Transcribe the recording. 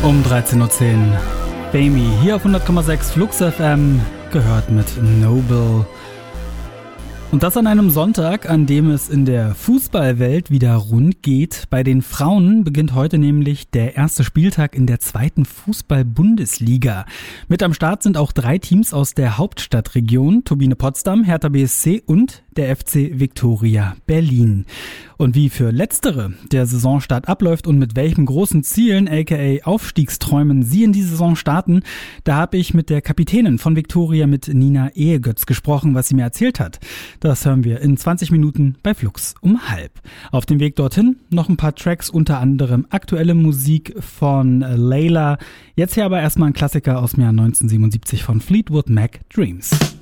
Um 13.10 Uhr. Bamy hier auf 100,6 Flux FM, gehört mit Noble. Und das an einem Sonntag, an dem es in der Fußballwelt wieder rund geht. Bei den Frauen beginnt heute nämlich der erste Spieltag in der zweiten Fußball-Bundesliga. Mit am Start sind auch 3 Teams aus der Hauptstadtregion, Turbine Potsdam, Hertha BSC und der FC Viktoria Berlin. Und wie für letztere der Saisonstart abläuft und mit welchen großen Zielen, aka Aufstiegsträumen, sie in die Saison starten, da habe ich mit der Kapitänin von Viktoria, mit Nina Ehegötz, gesprochen, was sie mir erzählt hat. Das hören wir in 20 Minuten bei Flux um 12:30. Auf dem Weg dorthin noch ein paar Tracks, unter anderem aktuelle Musik von Layla. Jetzt hier aber erstmal ein Klassiker aus dem Jahr 1977 von Fleetwood Mac, Dreams.